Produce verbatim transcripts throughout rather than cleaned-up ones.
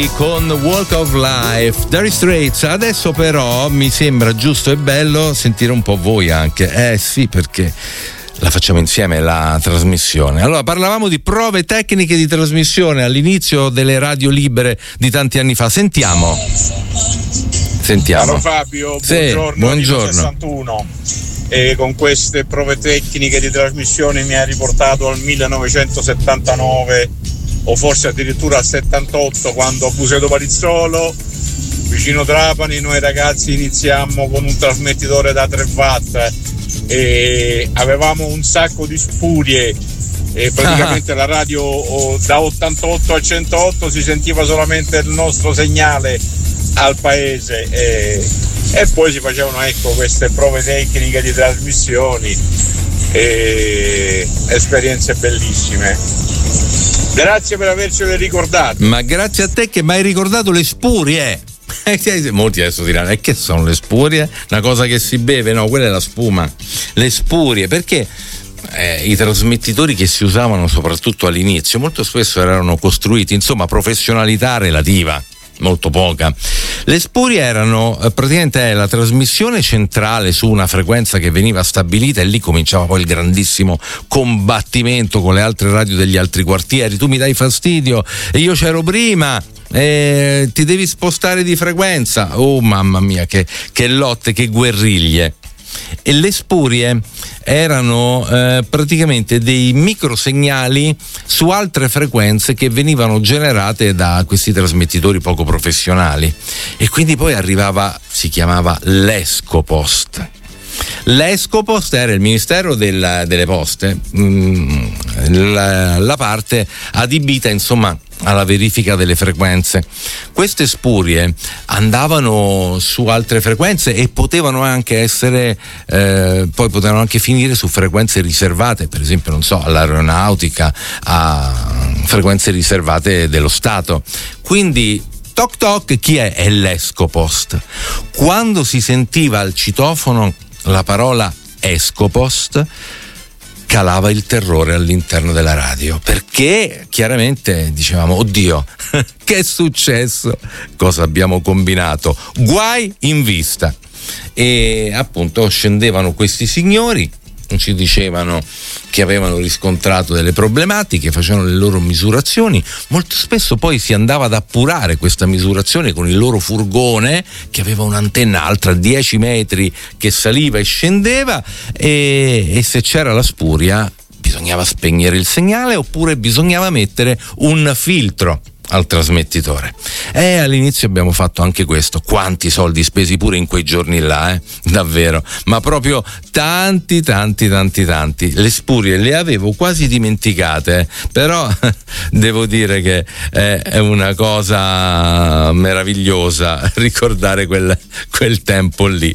Con Walk of Life, Dire Straits. Adesso però mi sembra giusto e bello sentire un po' voi anche. Eh sì, perché la facciamo insieme la trasmissione. Allora, parlavamo di prove tecniche di trasmissione all'inizio delle radio libere di tanti anni fa. Sentiamo. Sentiamo. Caro Fabio, sì, buongiorno. Buongiorno. sessantuno. E con queste prove tecniche di trasmissione mi ha riportato al millenovecentosettantanove o forse addirittura al settantotto, quando a Buseto Palizzolo, vicino Trapani, noi ragazzi iniziammo con un trasmettitore da tre watt e avevamo un sacco di spurie e praticamente ah. la radio oh, da ottantotto a centootto si sentiva solamente il nostro segnale al paese e, e poi si facevano, ecco, queste prove tecniche di trasmissioni e esperienze bellissime. Grazie per avercele ricordate. Ma grazie a te che mi hai ricordato le spurie. Molti adesso diranno: e che sono le spurie? Una cosa che si beve? No, quella è la spuma. Le spurie, perché eh, i trasmettitori che si usavano soprattutto all'inizio molto spesso erano costruiti, insomma, professionalità relativa molto poca. Le spurie erano eh, praticamente la trasmissione centrale su una frequenza che veniva stabilita e lì cominciava poi il grandissimo combattimento con le altre radio degli altri quartieri. Tu mi dai fastidio e io c'ero prima, eh, ti devi spostare di frequenza. Oh mamma mia, che, che lotte, che guerriglie. E le spurie erano eh, praticamente dei microsegnali su altre frequenze che venivano generate da questi trasmettitori poco professionali e quindi poi arrivava, si chiamava l'Escopost. L'Escopost era il Ministero della, delle Poste, mh, la, la parte adibita, insomma, alla verifica delle frequenze. Queste spurie andavano su altre frequenze e potevano anche essere eh, poi potevano anche finire su frequenze riservate, per esempio, non so, all'aeronautica, a frequenze riservate dello Stato. Quindi toc toc, chi è? È l'Escopost. Quando si sentiva al citofono la parola Escopost, calava il terrore all'interno della radio, perché chiaramente dicevamo: oddio, che è successo? Cosa abbiamo combinato? Guai in vista. E appunto scendevano questi signori, ci dicevano che avevano riscontrato delle problematiche, facevano le loro misurazioni. Molto spesso poi si andava ad appurare questa misurazione con il loro furgone che aveva un'antenna alta dieci metri che saliva e scendeva, e, e se c'era la spuria bisognava spegnere il segnale oppure bisognava mettere un filtro al trasmettitore. E all'inizio abbiamo fatto anche questo. Quanti soldi spesi pure in quei giorni là, eh? Davvero, ma proprio tanti tanti tanti tanti. Le spurie le avevo quasi dimenticate, eh? Però devo dire che è una cosa meravigliosa ricordare quel, quel tempo lì.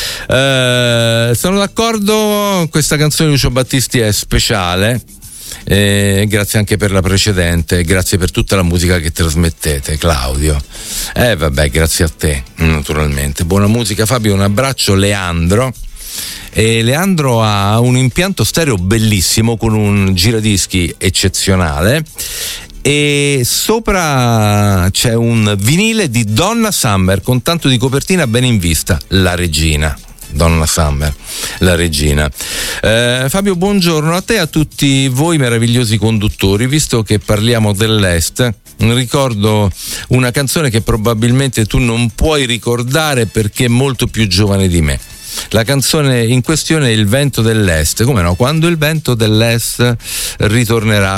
Eh, sono d'accordo, questa canzone di Lucio Battisti è speciale. Eh, grazie anche per la precedente, grazie per tutta la musica che trasmettete, Claudio. Eh vabbè, grazie a te, naturalmente. Buona musica, Fabio, un abbraccio. Leandro. E Leandro ha un impianto stereo bellissimo con un giradischi eccezionale e sopra c'è un vinile di Donna Summer con tanto di copertina bene in vista, La Regina. Donna Summer, la regina. Eh, Fabio, buongiorno a te e a tutti voi meravigliosi conduttori. Visto che parliamo dell'Est, ricordo una canzone che probabilmente tu non puoi ricordare perché è molto più giovane di me. La canzone in questione è Il vento dell'Est. Come no? Quando il vento dell'Est ritornerà